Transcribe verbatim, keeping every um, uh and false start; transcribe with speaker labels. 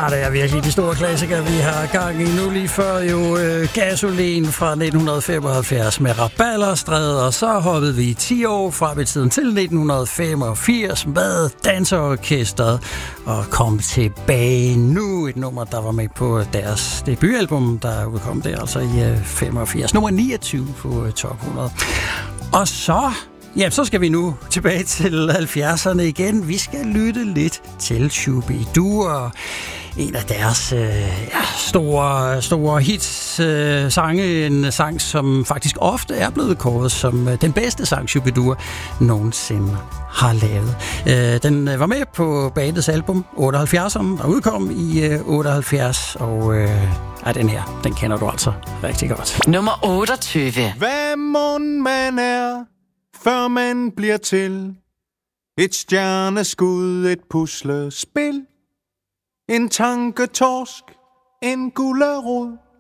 Speaker 1: Ja, det er virkelig de store klassikere, vi har gang i nu. Lige før jo øh, Gasolin fra nitten femoghalvfjerds med Rabalderstræde, og så hoppede vi ti år frem i tiden til nitten femogfirs med Danseorkestret og kom tilbage nu. Et nummer, der var med på deres debutalbum, der udkom der altså i øh, femogfirs. Nummer niogtyve på øh, top hundrede. Og så... Ja, så skal vi nu tilbage til halvfjerdserne igen. Vi skal lytte lidt til Shu-Bi-Dua og en af deres øh, ja, store, store hits øh, sange. En sang, som faktisk ofte er blevet kåret som øh, den bedste sang, Shu-Bi-Dua nogensinde har lavet. Øh, den øh, var med på bandets album otteoghalvfjerdserne, der udkom i øh, otteoghalvfjerds, og øh, ja, den her, den kender du altså rigtig godt.
Speaker 2: Nummer otteogtyve.
Speaker 3: Hvad mon man er, før man bliver til et stjerneskud, et puslespil, en tanketorsk, en gulerod,